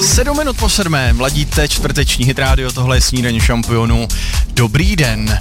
7:07, mladíte čtvrteční hit rádio, tohle je Snídaně šampionů. Dobrý den.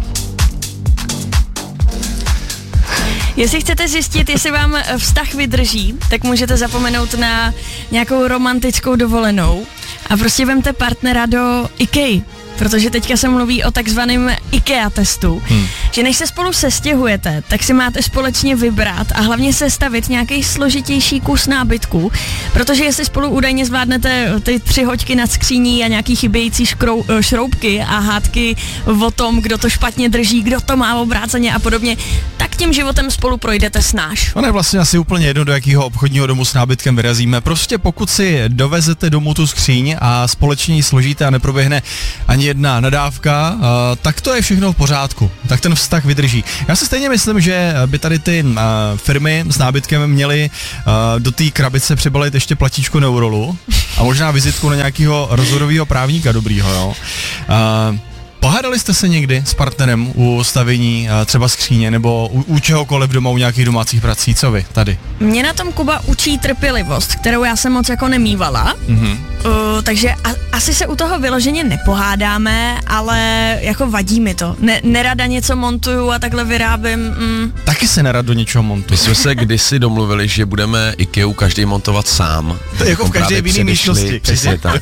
Jestli chcete zjistit, jestli vám vztah vydrží, tak můžete zapomenout na nějakou romantickou dovolenou a prostě vemte partnera do IKEA. Protože teďka se mluví o takzvaném IKEA testu, že než se spolu sestěhujete, tak si máte společně vybrat a hlavně sestavit nějaký složitější kus nábytku, protože jestli spolu údajně zvládnete ty 3 hoďky nad skříní a nějaký chybějící šroubky a hádky o tom, kdo to špatně drží, kdo to má obráceně a podobně, tak tím životem spolu projdete snáš. Ono je vlastně asi úplně jedno, do jakého obchodního domu s nábytkem vyrazíme. Prostě pokud si dovezete domů tu skříň a společně ji složíte a neproběhne ani jedna nadávka, tak to je všechno v pořádku. Tak ten vztah vydrží. Já si stejně myslím, že by tady ty firmy s nábytkem měly do té krabice přibalit ještě platíčko Neurolu a možná vizitku na nějakého rozhodového právníka dobrýho, jo. Pohádali jste se někdy s partnerem u stavění třeba skříně nebo u čehokoliv doma, u nějakých domácích prací, co vy tady? Mě na tom Kuba učí trpělivost, kterou já jsem moc jako nemývala, takže asi se u toho vyloženě nepohádáme, ale jako vadí mi to. Nerada něco montuju a takhle vyrábím. Taky se nerad do něčeho montuju. My jsme se kdysi domluvili, že budeme IKEA každý montovat sám. To je jako v každé jiné místnosti. Přesně tak.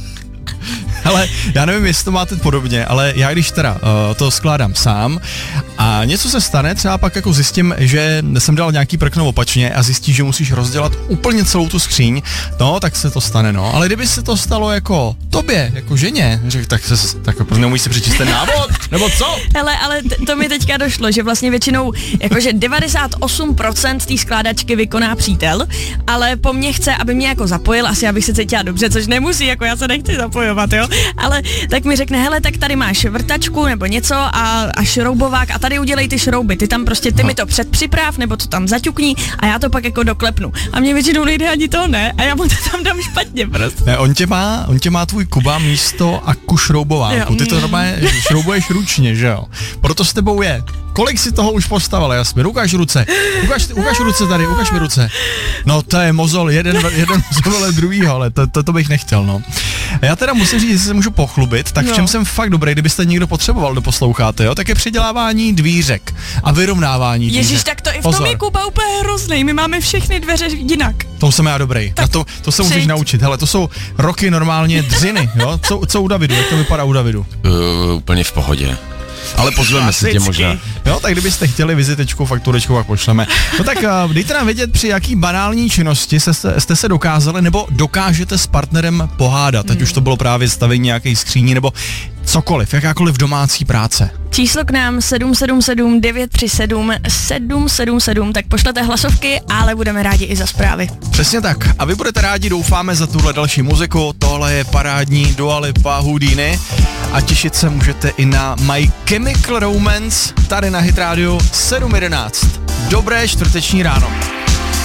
Ale já nevím, jestli to máte podobně, ale já když teda to skládám sám a něco se stane, třeba pak jako zjistím, že jsem dal nějaký prkno opačně a zjistíš, že musíš rozdělat úplně celou tu skříň, no tak se to stane, no. Ale kdyby se to stalo jako tobě, jako ženě, tak nemůžeš si přečíst ten návod, nebo co? Hele, ale to mi teďka došlo, že vlastně většinou, jakože 98% té skládačky vykoná přítel, ale po mně chce, aby mě jako zapojil, asi abych se cítila dobře, což nemusí, jako já se nechci zapojovat, jo. Ale tak mi řekne, hele, tak tady máš vrtačku nebo něco a šroubovák a tady udělej ty šrouby, ty mi to předpřiprav nebo to tam zaťukni a já to pak jako doklepnu. A mě většinou nejde ani to, ne? A já mu to tam dám špatně prostě. Ne, on tě má tvůj Kuba místo aku šroubováku. Ty to normálně šroubuješ ručně, že jo? Proto s tebou je. Kolik si toho už postavil, Jasmín? Ukáž ruce. Ukáž ruce tady, ukáž mi ruce. No to je mozol, jeden mozol, ale druhýho, ale to bych nechtěl, no. Já teda musím říct, jestli se můžu pochlubit, tak v čem jsem fakt dobrý, kdybyste někdo potřeboval, kdo posloucháte, jo, tak je přidělávání dvířek a vyrovnávání dvířek. Ježíš, tak to i v tom je Kuba úplně hrozný, my máme všechny dveře jinak. To jsem já dobrý, na to se musíš naučit, hele, to jsou roky normálně dřiny, jo, co u Davidu, jak to vypadá u Davidu? Úplně v pohodě. Ale pozveme si tě možná. Jo, tak kdybyste chtěli vizitečku, fakturečku, pak pošleme. No tak dejte nám vědět, při jaký banální činnosti jste se dokázali nebo dokážete s partnerem pohádat. Ať už to bylo právě stavení nějaké skříní nebo cokoliv, jakákoliv domácí práce. Číslo k nám 777 937 777, tak pošlete hlasovky, ale budeme rádi i za zprávy. Přesně tak. A vy budete rádi, doufáme, za tuhle další muziku. Tohle je parádní Dua Lipa Houdini a těšit se můžete i na My Chemical Romance tady na Hit Radio 7:11. Dobré čtvrteční ráno.